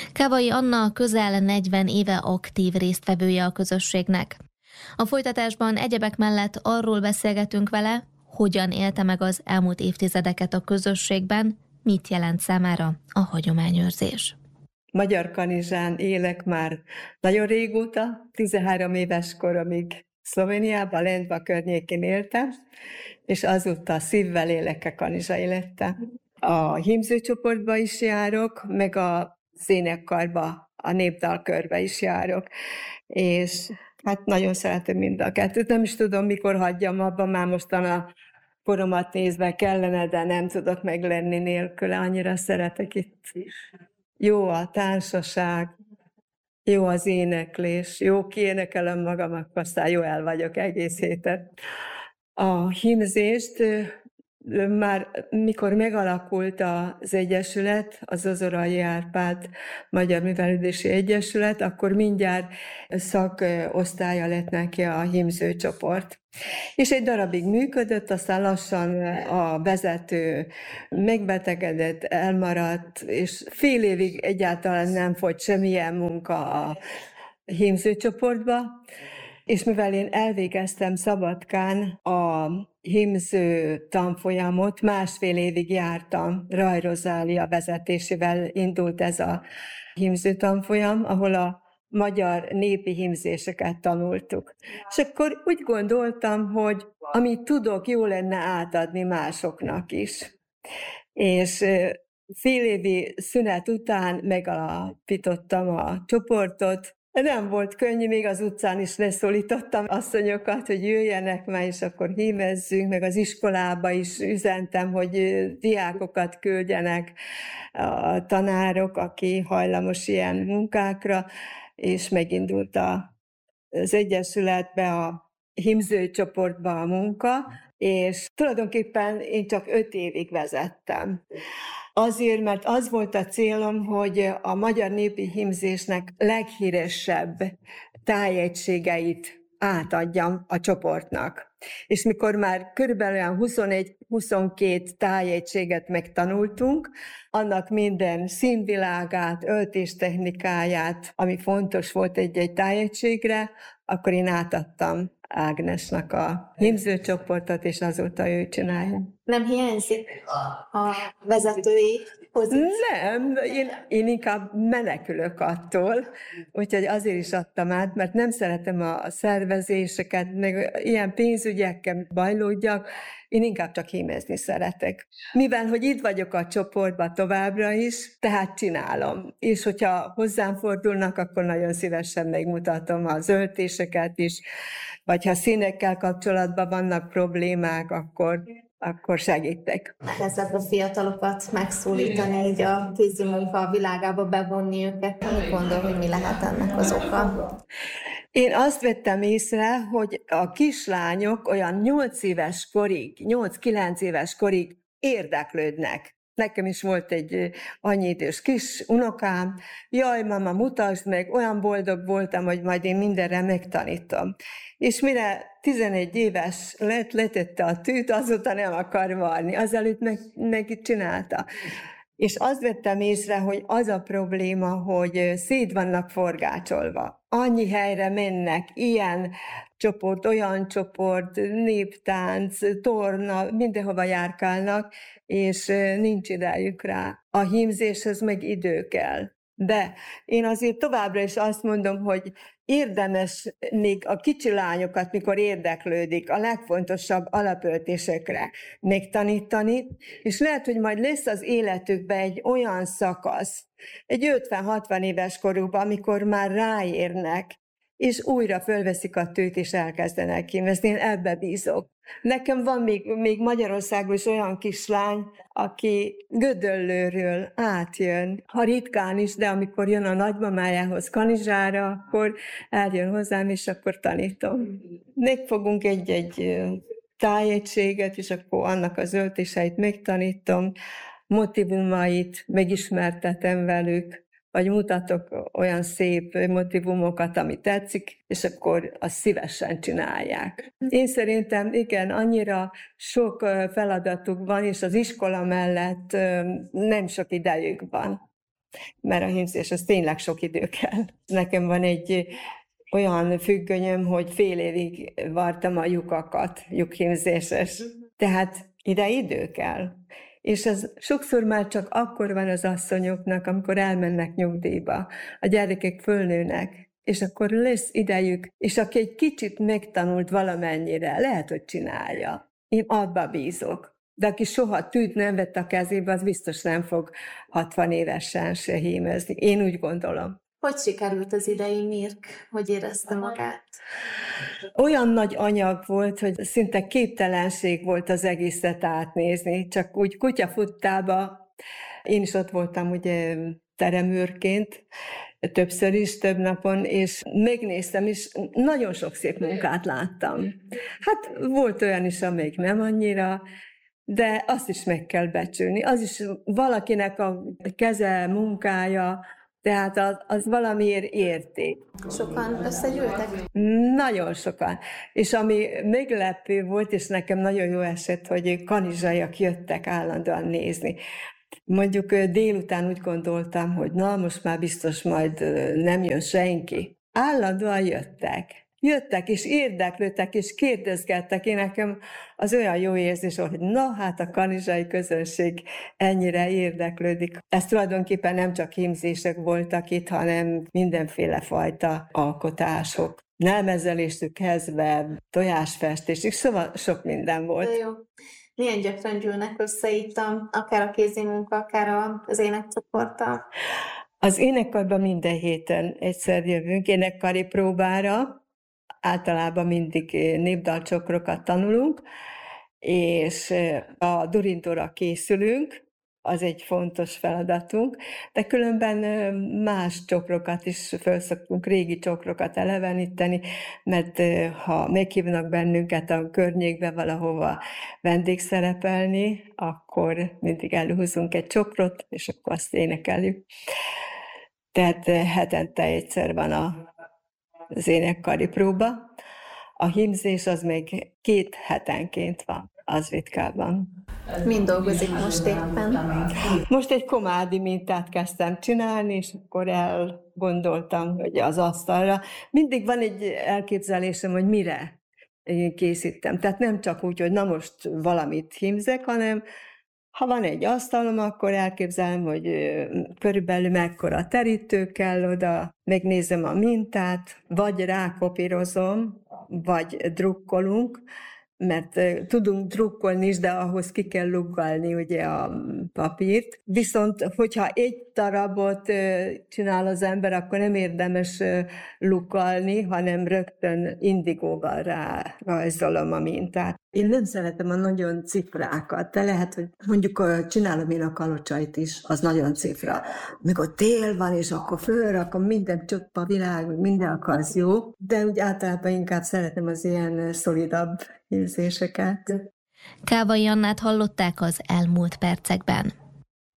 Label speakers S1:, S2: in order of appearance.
S1: Kávai Anna közel 40 éve aktív résztvevője a közösségnek. A folytatásban egyebek mellett arról beszélgetünk vele, hogyan élte meg az elmúlt évtizedeket a közösségben, mit jelent számára a hagyományőrzés.
S2: Magyar Kanizsán élek már nagyon régóta, 13 éves koromig Szlovéniában, Lendva környékén éltem, és azóta szívvel élek a kanizsai lettem. A hímzőcsoportba is járok, meg a énekkarba, a népdalkörbe is járok, és hát nagyon szeretem mind a kettőt. Nem is tudom, mikor hagyjam abba, már mostan a koromat nézve kellene, de nem tudok meglenni nélküle, annyira szeretek itt. Jó a társaság, jó az éneklés, jó kiénekelem magam, akkor aztán jó el vagyok egész héten. A hímzést már mikor megalakult az Egyesület, az Ozorai Árpád Magyar Művelődési Egyesület, akkor mindjárt szakosztálya lett neki a hímzőcsoport. És egy darabig működött, aztán lassan a vezető megbetegedett, elmaradt, és fél évig egyáltalán nem folyt semmilyen munka a hímzőcsoportba, és mivel én elvégeztem Szabadkán a hímző tanfolyamot, másfél évig jártam, Raj Rozália vezetésével indult ez a hímző tanfolyam, ahol a magyar népi hímzéseket tanultuk. És akkor úgy gondoltam, hogy amit tudok, jó lenne átadni másoknak is. És fél évi szünet után megalapítottam a csoportot. Nem volt könnyű, még az utcán is leszólítottam asszonyokat, hogy jöjjenek már, és akkor hímezzünk, meg az iskolába is üzentem, hogy diákokat küldjenek a tanárok, aki hajlamos ilyen munkákra, és megindult az Egyesületbe, a hímzőcsoportba a munka, és tulajdonképpen én csak 5 évig vezettem. Azért, mert az volt a célom, hogy a magyar népi hímzésnek leghíresebb tájegységeit átadjam a csoportnak. És mikor már körülbelül 21-22 tájegységet megtanultunk, annak minden színvilágát, öltéstechnikáját, ami fontos volt egy-egy tájegységre, akkor én átadtam Ágnesnak a hímzőcsoportot, és azóta ő csinálja.
S3: Nem hiányzik a vezetői pozíció?
S2: Nem, én inkább menekülök attól, úgyhogy azért is adtam át, mert nem szeretem a szervezéseket, meg ilyen pénzügyekkel bajlódjak, én inkább csak hímezni szeretek. Mivel, hogy itt vagyok a csoportban továbbra is, tehát csinálom. És hogyha hozzám fordulnak, akkor nagyon szívesen megmutatom az öltéseket is, vagy ha színekkel kapcsolatban vannak problémák, akkor segítek.
S3: Nehezebb a fiatalokat megszólítani, így a kézi munka világába bevonni őket. Mit gondol, hogy mi lehet ennek az oka?
S2: Én azt vettem észre, hogy a kislányok olyan 8 éves korig, 8-9 éves korig érdeklődnek. Nekem is volt egy annyi idős kis unokám, jaj, mama, mutasd meg, olyan boldog voltam, hogy majd én mindenre megtanítom. És mire 11 éves lett, letette a tűt, azóta nem akar varni, azelőtt meg csinálta. És azt vettem észre, hogy az a probléma, hogy szét vannak forgácsolva. Annyi helyre mennek, ilyen csoport, olyan csoport, néptánc, torna, mindenhova járkálnak, és nincs idejük rá. A hímzéshez meg idő kell. De én azért továbbra is azt mondom, hogy érdemes még a kicsi lányokat, mikor érdeklődik, a legfontosabb alapöltésekre megtanítani, és lehet, hogy majd lesz az életükben egy olyan szakasz, egy 50-60 éves korukban, amikor már ráérnek, és újra fölveszik a tőt, és elkezdenek hímezni. Én ebbe bízok. Nekem van még Magyarországon is olyan kislány, aki Gödöllőről átjön, ha ritkán is, de amikor jön a nagymamájához Kanizsára, akkor eljön hozzám, és akkor tanítom. Megfogunk egy tájegységet, és akkor annak az öltéseit megtanítom, motivumait megismertetem velük, vagy mutatok olyan szép motivumokat, ami tetszik, és akkor azt szívesen csinálják. Én szerintem igen, annyira sok feladatuk van, és az iskola mellett nem sok idejük van. mert a hímzés az tényleg sok idő kell. Nekem van egy olyan függönyöm, hogy fél évig vartam a lyukakat, lyukhímzéses. Tehát ide idő kell. És ez sokszor már csak akkor van az asszonyoknak, amikor elmennek nyugdíjba. A gyerekek fölnőnek, és akkor lesz idejük, és aki egy kicsit megtanult valamennyire, lehet, hogy csinálja. Én abba bízok. De aki soha tűt nem vett a kezébe, az biztos nem fog 60 évesen se hímezni. Én úgy gondolom.
S3: Hogy sikerült az idei Mirk? Hogy érezte magát?
S2: Olyan nagy anyag volt, hogy szinte képtelenség volt az egészet átnézni. Csak úgy kutyafuttába, én is ott voltam ugye teremőrként, többször is, több napon, és megnéztem, és nagyon sok szép munkát láttam. Hát volt olyan is, amelyik nem annyira, de azt is meg kell becsülni. Az is valakinek a keze, munkája, tehát az valamiért érték.
S3: Sokan összegyűltek?
S2: Nagyon sokan. És ami meglepő volt, és nekem nagyon jó esett, hogy kanizsaiak jöttek állandóan nézni. Mondjuk délután úgy gondoltam, hogy na, most már biztos majd nem jön senki. Állandóan jöttek. Jöttek, és érdeklődtek, és kérdezgettek. Én nekem az olyan jó érzés volt, hogy na, hát a kanizsai közönség ennyire érdeklődik. Ez tulajdonképpen nem csak hímzések voltak itt, hanem mindenféle fajta alkotások. Nelmezeléstől kezdve, tojásfestésig, szóval sok minden volt.
S3: Jó. Milyen gyakran gyűlnek össze itt akár a kézimunka, akár az énekcsoporttal?
S2: Az énekkarban minden héten egyszer jövünk énekkari próbára, általában mindig népdalcsokrokat tanulunk, és a Durindóra készülünk, az egy fontos feladatunk, de különben más csokrokat is felszoktunk, régi csokrokat eleveníteni, mert ha meghívnak bennünket a környékbe valahova vendégszerepelni, akkor mindig előhúzunk egy csokrot, és akkor azt énekeljük. Tehát hetente egyszer van az énekkari próba. A hímzés az még 2 hetenként van, az ritkában.
S3: Mind dolgozik most éppen?
S2: Most egy komádi mintát kezdtem csinálni, és akkor elgondoltam, hogy az asztalra. Mindig van egy elképzelésem, hogy mire készítem. Tehát nem csak úgy, hogy na most valamit hímzek, hanem ha van egy asztalom, akkor elképzelem, hogy körülbelül mekkora terítő kell oda, megnézem a mintát, vagy rákopírozom, vagy drukkolunk, mert tudunk drukkolni is, de ahhoz ki kell luggalni ugye a papírt. Viszont, hogyha egy darabot csinál az ember, akkor nem érdemes luggalni, hanem rögtön indigóval rárajzolom a mintát. Én nem szeretem a nagyon cifrákat, de lehet, hogy mondjuk csinálom én a kalocsait is, az nagyon cifra. Mikor tél van, és akkor fölrakom minden csupa világ, minden akarsz jó, de úgy általában inkább szeretem az ilyen szolidabb hímzéseket.
S1: Kávai Annát hallották az elmúlt percekben.